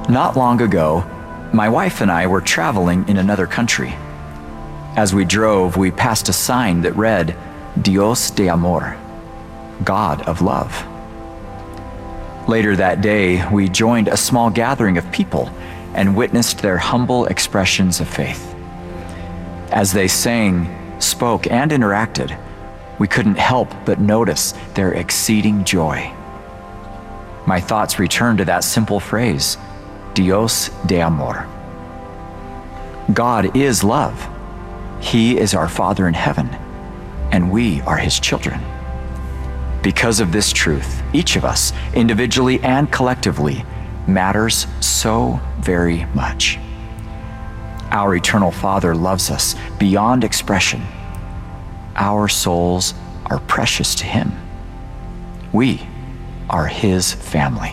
Not long ago, my wife and I were traveling in another country. As we drove, we passed a sign that read, Dios de Amor, God of Love. Later that day, we joined a small gathering of people and witnessed their humble expressions of faith. As they sang, spoke, and interacted, we couldn't help but notice their exceeding joy. My thoughts returned to that simple phrase, Dios de Amor. God is love. He is our Father in heaven, and we are His children. Because of this truth, each of us, individually and collectively, matters so very much. Our eternal Father loves us beyond expression. Our souls are precious to Him. We are His family.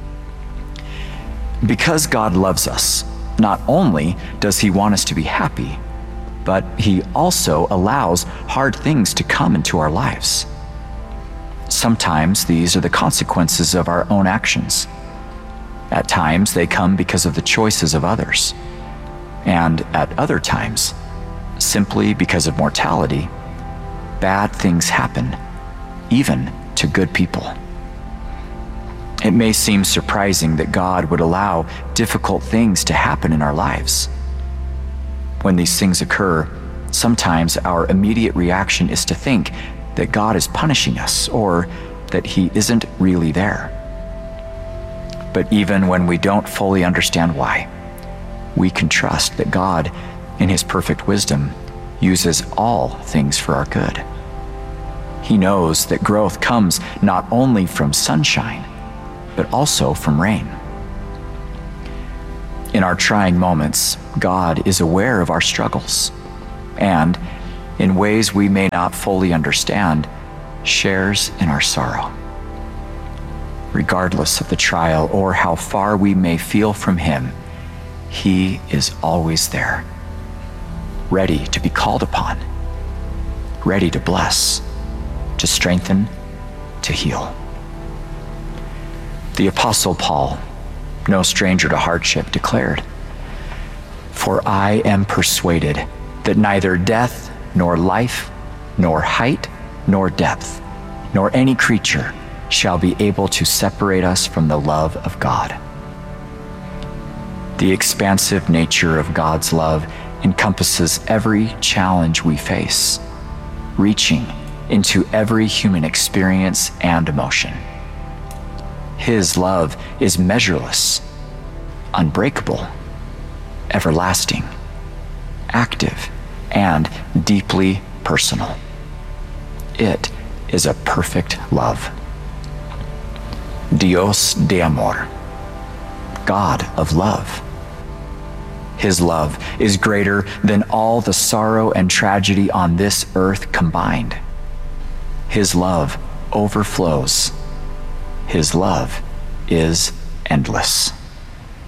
Because God loves us, not only does He want us to be happy, but He also allows hard things to come into our lives. Sometimes these are the consequences of our own actions. At times they come because of the choices of others. And at other times, simply because of mortality, bad things happen, even to good people. It may seem surprising that God would allow difficult things to happen in our lives. When these things occur, sometimes our immediate reaction is to think that God is punishing us or that He isn't really there. But even when we don't fully understand why, we can trust that God, in His perfect wisdom, uses all things for our good. He knows that growth comes not only from sunshine, but also from rain. In our trying moments, God is aware of our struggles and, in ways we may not fully understand, shares in our sorrow. Regardless of the trial or how far we may feel from Him, He is always there, ready to be called upon, ready to bless, to strengthen, to heal. The Apostle Paul, no stranger to hardship, declared, "For I am persuaded that neither death, nor life, nor height, nor depth, nor any creature shall be able to separate us from the love of God." The expansive nature of God's love encompasses every challenge we face, reaching into every human experience and emotion. His love is measureless, unbreakable, everlasting, active, and deeply personal. It is a perfect love. Dios de Amor, God of love. His love is greater than all the sorrow and tragedy on this earth combined. His love overflows. His love is endless.